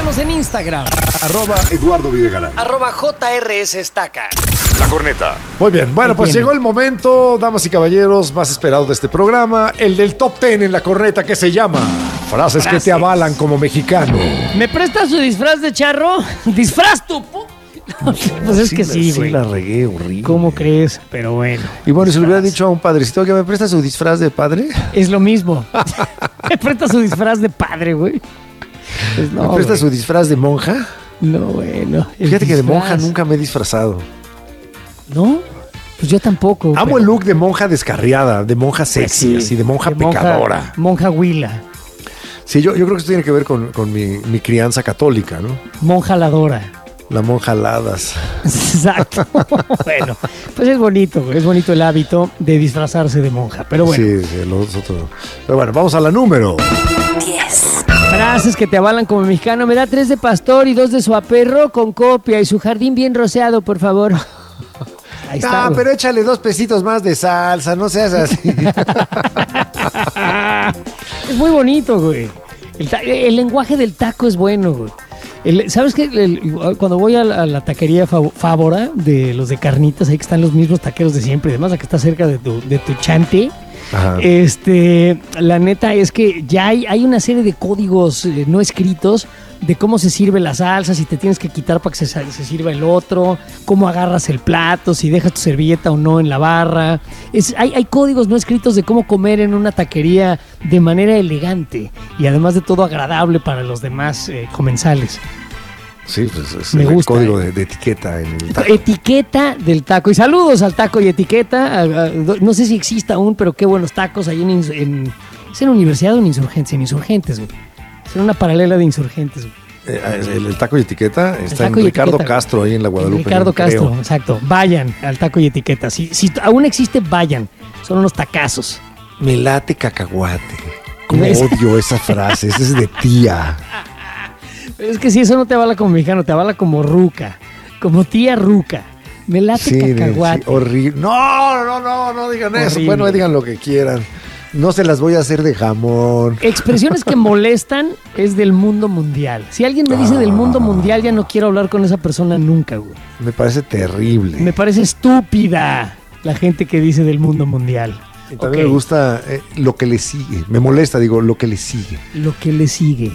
Síganos en Instagram. @Eduardo Videgaray. @JRS Estaca. La Corneta. Muy bien, bueno, pues llegó el momento, damas y caballeros, más esperado de este programa, el del Top 10 en La Corneta, que se llama Frases que te avalan como mexicano. ¿Me prestas su disfraz de charro? ¿Disfraz tu Pues es que sí, güey. Sí la regué horrible. ¿Cómo crees? Pero bueno. Y bueno, si le hubiera dicho a un padrecito que me presta su disfraz de padre. Es lo mismo. ¿Me presta su disfraz de padre, güey? Pues no, ¿Me presta güey. su disfraz de monja? No, bueno. Fíjate que de monja nunca me he disfrazado. ¿No? Pues yo tampoco. Amo el look de monja descarriada, de monja sexy, así, de monja pecadora. Monja huila. Sí, yo creo que esto tiene que ver con mi crianza católica, ¿no? Monja ladora. La monja aladas. Exacto. Bueno, pues es bonito el hábito de disfrazarse de monja. Pero bueno. Sí, los otros. Pero bueno, vamos a la número 10. Frases que te avalan como mexicano. Me da 3 de pastor y 2 de suaperro con copia y su jardín bien rociado, por favor. Ahí está. Pero échale 2 pesitos más de salsa, no seas así. Es muy bonito, güey. El lenguaje del taco es bueno, güey. ¿Sabes qué? Cuando voy a la taquería Fávora, de los de carnitas, ahí que están los mismos taqueros de siempre y demás, a que está cerca de tu chante. Ajá. La neta es que ya hay una serie de códigos no escritos de cómo se sirve la salsa, si te tienes que quitar para que se sirva el otro, cómo agarras el plato, si dejas tu servilleta o no en la barra. Hay códigos no escritos de cómo comer en una taquería de manera elegante y además de todo agradable para los demás comensales. Sí, pues es Me el gusta, código de etiqueta en el taco. Etiqueta del taco. Y saludos al taco y etiqueta. No sé si existe aún, pero qué buenos tacos ahí ¿es en Universidad o en Insurgentes? En Insurgentes, güey. Es en una paralela de Insurgentes, güey. El taco y etiqueta está taco en y Ricardo etiqueta, Castro, ahí en la Guadalupe. Ricardo Castro, creo. exacto. Vayan al taco y etiqueta. Si aún existe, vayan. Son unos tacazos. Me late cacahuate. Cómo odio esa frase, esa es de tía. Pero es que si eso no te avala como mexicano, te avala como ruca. Como tía ruca. Me late cacahuate. Sí, horrible. No digan eso. Horrible. Bueno, digan lo que quieran. No se las voy a hacer de jamón. Expresiones que molestan es del mundo mundial. Si alguien me dice del mundo mundial, ya no quiero hablar con esa persona nunca, güey. Me parece terrible. Me parece estúpida la gente que dice del mundo mundial. Y también me gusta lo que le sigue. Me molesta, digo, lo que le sigue. Lo que le sigue.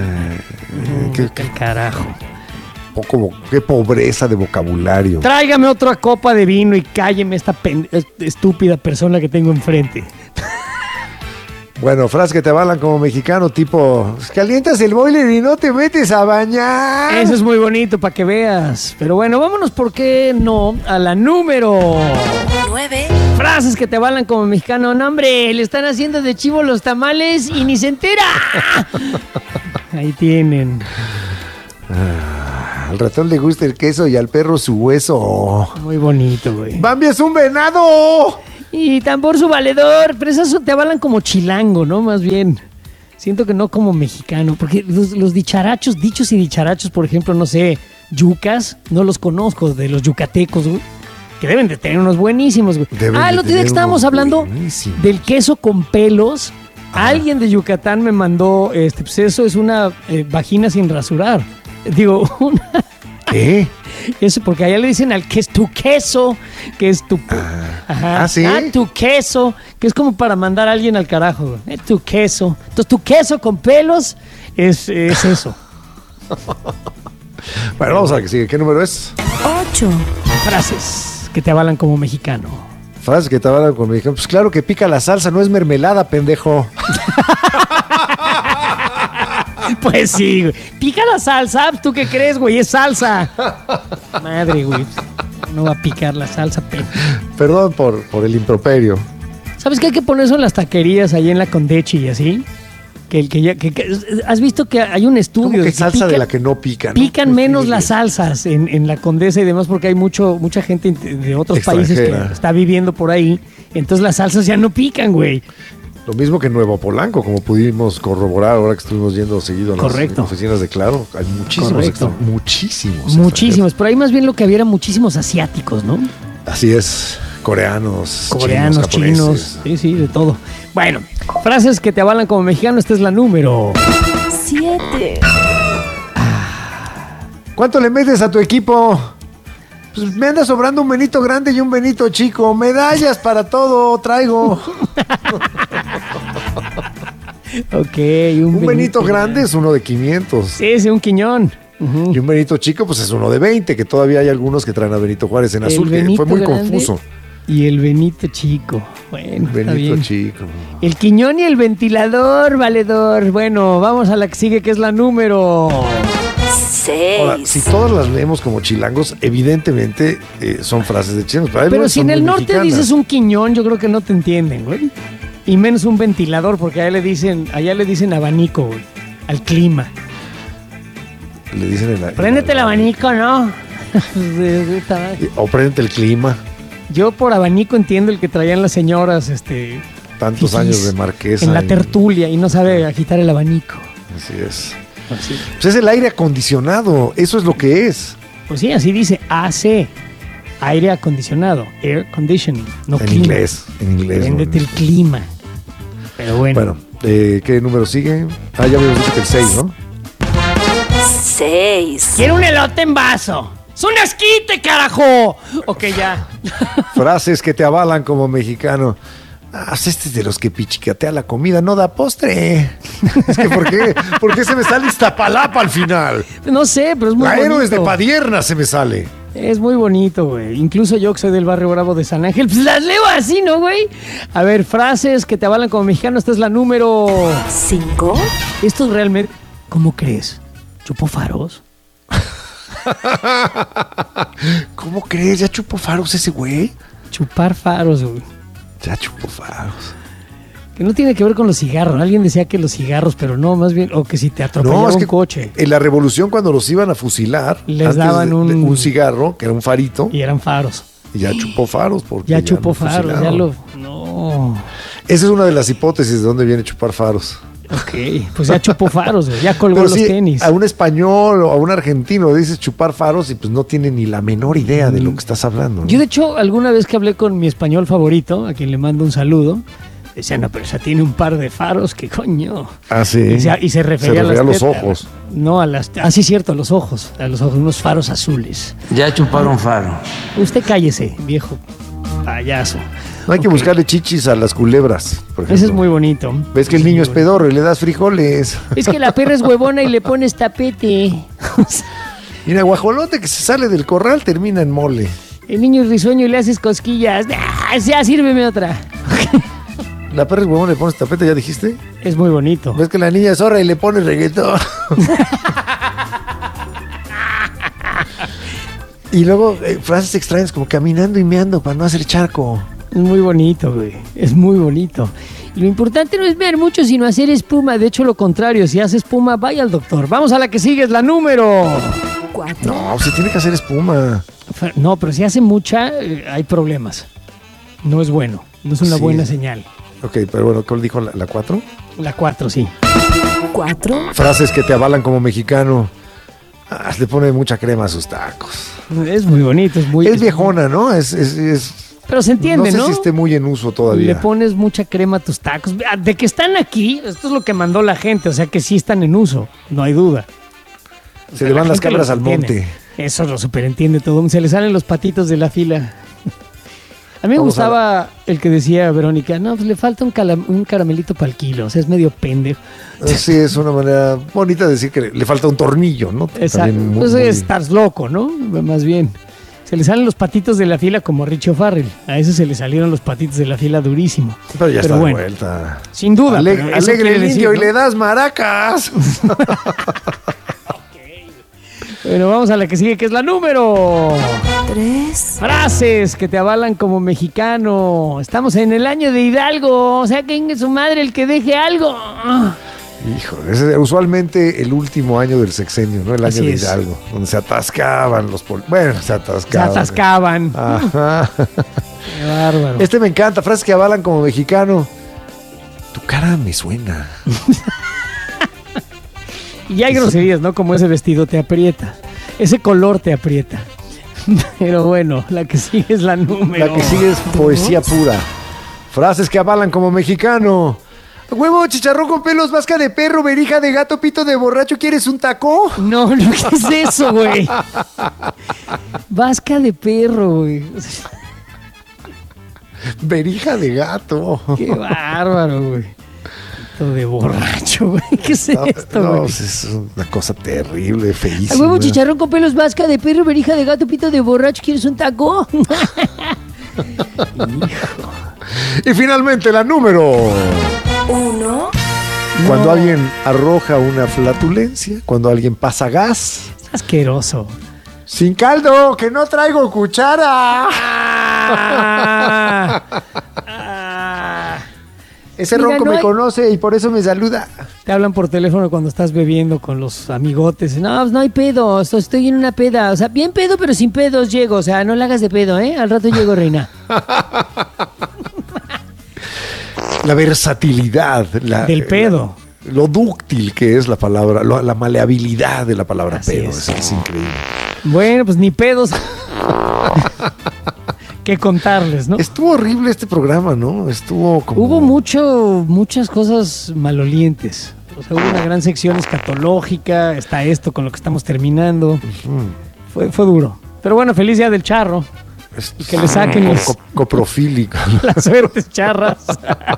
Qué carajo. Qué pobreza de vocabulario. Tráigame otra copa de vino y cálleme esta estúpida persona que tengo enfrente. Bueno, frases que te avalan como mexicano, tipo, calientas el boiler y no te metes a bañar. Eso es muy bonito para que veas. Pero bueno, vámonos, ¿por qué no? A la número 9. Frases que te avalan como mexicano. No, hombre, le están haciendo de chivo los tamales y ni se entera. Ahí tienen. Al ratón le gusta el queso y al perro su hueso. Muy bonito, güey. ¡Bambi es un venado! Y tambor su valedor. Pero esas te avalan como chilango, ¿no? Más bien. Siento que no como mexicano. Porque los dicharachos, dichos y dicharachos, por ejemplo, no sé, yucas, no los conozco de los yucatecos, güey. Que deben de tener unos buenísimos, güey. El otro día que estábamos hablando del queso con pelos. Ajá. Alguien de Yucatán me mandó, pues eso es una vagina sin rasurar. Digo, ¿qué? Eso, porque allá le dicen al que es tu queso, que es tu... Ajá. ¿Sí? Tu queso, que es como para mandar a alguien al carajo. Tu queso. Entonces, tu queso con pelos es eso. Bueno, vamos a ver qué sigue. ¿Qué número es? 8. Frases que te avalan como mexicano. Frases que te avalan como mexicano. Pues claro que pica la salsa, no es mermelada, pendejo. Pues sí, güey. Pica la salsa, ¿tú qué crees, güey? Es salsa. Madre, güey. No va a picar la salsa, Perdón por el improperio. ¿Sabes qué hay que poner eso en las taquerías ahí en la Condechi y así? ¿Has visto que hay un estudio? ¿Cómo que salsa de la que no pica? Pican menos las salsas en la Condesa y demás porque hay mucha gente de otros países que está viviendo por ahí. Entonces las salsas ya no pican, güey. Lo mismo que en Nuevo Polanco, como pudimos corroborar ahora que estuvimos yendo seguido a las oficinas de Claro. Hay muchísimos. Muchísimos. Pero ahí más bien lo que había eran muchísimos asiáticos, ¿no? Así es. Coreanos, chinos. Sí, de todo. Bueno, frases que te avalan como mexicano. Esta es la número 7. ¿Cuánto le metes a tu equipo? Pues me anda sobrando un Benito grande y un Benito chico. Medallas para todo traigo. Ok, Un Benito grande es uno de 500. Sí, un quiñón. Uh-huh. Y un Benito chico, pues es uno de 20, que todavía hay algunos que traen a Benito Juárez en azul, que fue muy confuso. Y el Benito chico. Bueno, Benito está bien. chico. El quiñón y el ventilador, valedor. Bueno, vamos a la que sigue, que es la número 6. Ahora, si todas las leemos como chilangos, evidentemente son frases de chilangos. Pero si en el norte dices un quiñón, yo creo que no te entienden, güey. Y menos un ventilador, porque allá le dicen abanico, güey. Al clima. Le dicen Préndete el abanico, ¿no? O préndete el clima. Yo por abanico entiendo el que traían las señoras, tantos años de marquesa. En la tertulia y no sabe agitar el abanico. Así es. Así. Pues es el aire acondicionado, eso es lo que es. Pues sí, así dice AC, aire acondicionado, air conditioning, no en clima. En inglés. Préndete el clima. Pero bueno. Bueno, ¿qué número sigue? Ya habíamos dicho que el 6, ¿no? 6. Quiero un elote en vaso. ¡Es un esquite, carajo! Ok, ya. Frases que te avalan como mexicano. Este es de los que pichicatea la comida, no da postre. Es que ¿por qué se me sale Iztapalapa al final? No sé, pero es muy bonito. Héroes de Padierna se me sale. Es muy bonito, güey. Incluso yo que soy del barrio bravo de San Ángel, pues las leo así, ¿no, güey? A ver, frases que te avalan como mexicano. Esta es la número 5. Esto es realmente... ¿Cómo crees? ¿Chupó faros? ¿Cómo crees? ¿Ya chupó faros ese güey? Chupar faros, güey. Ya chupó faros. Que no tiene que ver con los cigarros. Alguien decía que los cigarros, pero no, más bien, o que si te atropellaba un coche. En la revolución, cuando los iban a fusilar, les daban un cigarro, que era un farito. Y eran faros. Y ya chupó faros. Porque ya chupó faros, ya lo... No. Esa es una de las hipótesis de dónde viene chupar faros. Ok, pues ya chupó faros, güey. Ya colgó los tenis. A un español o a un argentino le dices chupar faros y pues no tiene ni la menor idea de lo que estás hablando, ¿no? Yo, de hecho, alguna vez que hablé con mi español favorito, a quien le mando un saludo, decía, no, pero esa tiene un par de faros, ¿qué coño? Ah, sí. Y se refería a los ojos. No, a las... Ah, sí, cierto, a los ojos, unos faros azules. Ya chuparon faro. Usted cállese, viejo payaso. No hay que buscarle chichis a las culebras, por ejemplo. Ese es muy bonito. Ves que el niño es pedorro y le das frijoles. Es que la perra es huevona y le pones tapete. Mira, guajolote que se sale del corral termina en mole. El niño es risueño y le haces cosquillas. ¡Ah, ya, sírveme otra! La perra es huevona y le pones tapete, ¿ya dijiste? Es muy bonito. Ves que la niña es zorra y le pones reggaetón. Y luego frases extrañas como caminando y meando para no hacer charco. Es muy bonito, güey. Es muy bonito. Y lo importante no es ver mucho, sino hacer espuma. De hecho, lo contrario. Si hace espuma, vaya al doctor. Vamos a la que sigue, es la número 4. No, se tiene que hacer espuma. No, pero si hace mucha, hay problemas. No es bueno. No es una buena señal. Ok, pero bueno, ¿cuál dijo la 4? La 4, sí. 4. Frases que te avalan como mexicano. Le pone mucha crema a sus tacos. Es muy bonito. Es viejona, ¿no? Pero se entiende, ¿no? No sé si esté muy en uso todavía. Le pones mucha crema a tus tacos. De que están aquí, esto es lo que mandó la gente. O sea que sí están en uso, no hay duda. Se le van las cabras al monte. Eso lo superentiende todo. Se le salen los patitos de la fila. A mí me gustaba el que decía Verónica, no, pues le falta un caramelito para el kilo. O sea, es medio pendejo. Sí, es una manera bonita de decir que le falta un tornillo, ¿no? Exacto. Pues estás loco, ¿no? Más bien. Se le salen los patitos de la fila como a Richie O'Farrell. A ese se le salieron los patitos de la fila durísimo. Pero ya está de vuelta. Sin duda. Alegre el indio y le das maracas. Bueno, vamos a la que sigue, que es la número 3. Frases que te avalan como mexicano. Estamos en el año de Hidalgo. O sea, que en su madre el que deje algo. Híjole, es usualmente el último año del sexenio, ¿no? El año de Hidalgo, donde se atascaban los se atascaban. Ajá. Qué bárbaro. Este me encanta, frases que avalan como mexicano. Tu cara me suena. Y hay groserías, ¿no? Como ese vestido te aprieta. Ese color te aprieta. Pero bueno, la que sigue es la número. La que sigue es poesía pura. Frases que avalan como mexicano. Huevo, chicharrón con pelos, vasca de perro, verija de gato, pito de borracho, ¿quieres un taco? No, ¿qué es eso, güey? Vasca de perro, güey. Verija de gato. Qué bárbaro, güey. Pito de borracho, güey. ¿Qué es esto, No, güey? es una cosa terrible, A feísima. huevo, chicharrón con pelos, vasca de perro, verija de gato, pito de borracho, ¿quieres un taco? Y finalmente la número. 1, Cuando alguien arroja una flatulencia, cuando alguien pasa gas. Asqueroso. Sin caldo, que no traigo cuchara. Ese Mira, ronco no me hay- conoce y por eso me saluda. Te hablan por teléfono cuando estás bebiendo con los amigotes. No, pues no hay pedo, estoy en una peda. O sea, bien pedo, pero sin pedos llego. O sea, no la hagas de pedo, ¿eh? Al rato llego, reina. La versatilidad. Del pedo. Lo dúctil que es la palabra, la maleabilidad de la palabra Así pedo. es. Es increíble. Bueno, pues ni pedos. que contarles, ¿no? Estuvo horrible este programa, ¿no? Estuvo como... Hubo muchas cosas malolientes. O sea, hubo una gran sección escatológica. Está esto con lo que estamos terminando. Fue duro. Pero bueno, feliz día del charro. Y que le saquen los- coprofílico. Las suertes charras.